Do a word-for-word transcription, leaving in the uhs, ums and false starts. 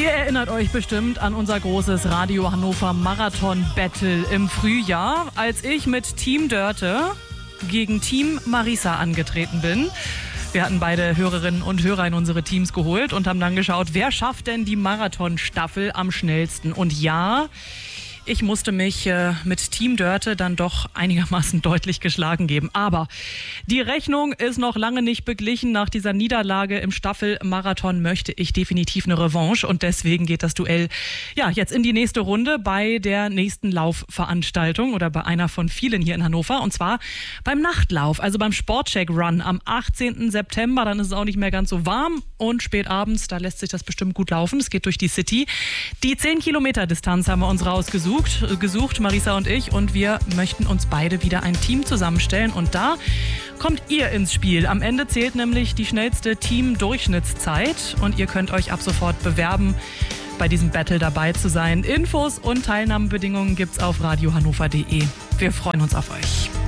Ihr erinnert euch bestimmt an unser großes Radio Hannover Marathon Battle im Frühjahr, als ich mit Team Dörte gegen Team Marisa angetreten bin. Wir hatten beide Hörerinnen und Hörer in unsere Teams geholt und haben dann geschaut, wer schafft denn die Marathonstaffel am schnellsten. Und ja, ich musste mich äh, mit Team Dörte dann doch einigermaßen deutlich geschlagen geben. Aber die Rechnung ist noch lange nicht beglichen. Nach dieser Niederlage im Staffelmarathon möchte ich definitiv eine Revanche. Und deswegen geht das Duell ja jetzt in die nächste Runde bei der nächsten Laufveranstaltung oder bei einer von vielen hier in Hannover. Und zwar beim Nachtlauf, also beim Sportcheck Run am achtzehnten September. Dann ist es auch nicht mehr ganz so warm und spät abends, da lässt sich das bestimmt gut laufen. Es geht durch die City. Die zehn Kilometer Distanz haben wir uns rausgesucht. gesucht, Marisa und ich, und wir möchten uns beide wieder ein Team zusammenstellen und da kommt ihr ins Spiel. Am Ende zählt nämlich die schnellste Team-Durchschnittszeit und ihr könnt euch ab sofort bewerben, bei diesem Battle dabei zu sein. Infos und Teilnahmebedingungen gibt's auf radiohannover punkt de. Wir freuen uns auf euch.